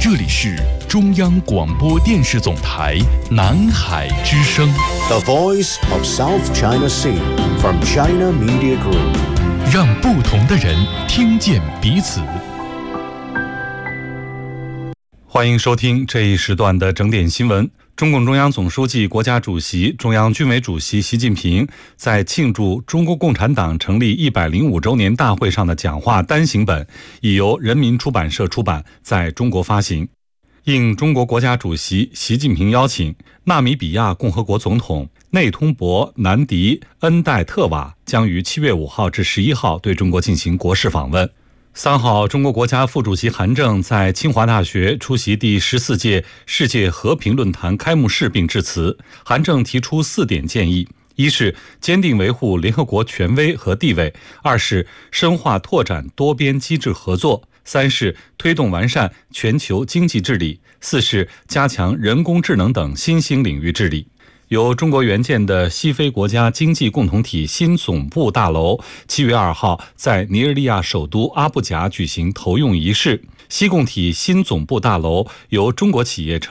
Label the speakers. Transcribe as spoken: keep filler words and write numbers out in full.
Speaker 1: 这里是中央广播电视总台南海之声
Speaker 2: The Voice of South China Sea from China Media Group，
Speaker 1: 让不同的人听见彼此。欢迎收听这一时段的整点新闻。中共中央总书记、国家主席、中央军委主席习近平在庆祝中国共产党成立一百零五周年大会上的讲话单行本已由人民出版社出版，在中国发行。应中国国家主席习近平邀请，纳米比亚共和国总统内通博南迪恩代特瓦将于七月五号至十一号对中国进行国事访问。三号，中国国家副主席韩正在清华大学出席第十四届世界和平论坛开幕式并致辞。韩正提出四点建议：一是坚定维护联合国权威和地位；二是深化拓展多边机制合作；三是推动完善全球经济治理；四是加强人工智能等新兴领域治理。由中国援建的西非国家经济共同体新总部大楼七月二号在尼日利亚首都阿布贾举行投用仪式。西共体新总部大楼由中国企业